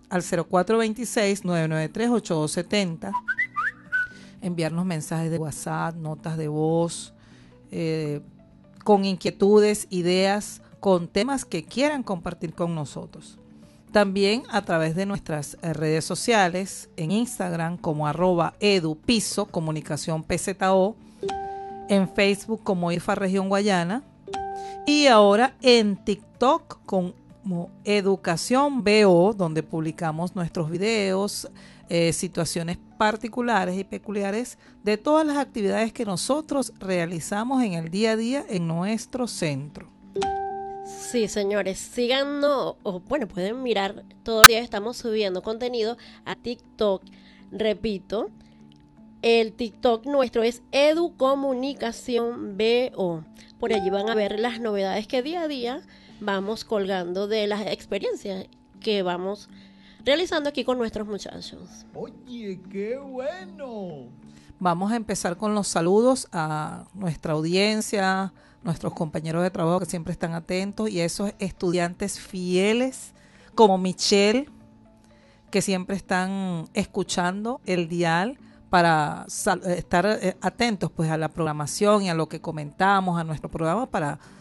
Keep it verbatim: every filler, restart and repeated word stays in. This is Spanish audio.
al cero cuatro dos seis, nueve nueve tres, ocho dos siete cero, enviarnos mensajes de WhatsApp, notas de voz, eh, con inquietudes, ideas, con temas que quieran compartir con nosotros. También a través de nuestras eh, redes sociales, en Instagram como arroba edupiso, comunicación P Z O, en Facebook como I F A Región Guayana, y ahora en TikTok como Educación B O, donde publicamos nuestros videos, eh, situaciones particulares y peculiares de todas las actividades que nosotros realizamos en el día a día en nuestro centro. Sí, señores, síganos, o bueno, pueden mirar, todos los días estamos subiendo contenido a TikTok. Repito, el TikTok nuestro es Educomunicación B O. Por allí van a ver las novedades que día a día vamos colgando de las experiencias que vamos realizando aquí con nuestros muchachos. Oye, qué bueno. Vamos a empezar con los saludos a nuestra audiencia, nuestros compañeros de trabajo que siempre están atentos, y esos estudiantes fieles como Michelle, que siempre están escuchando el dial para sal- estar eh, atentos pues a la programación y a lo que comentamos, a nuestro programa, para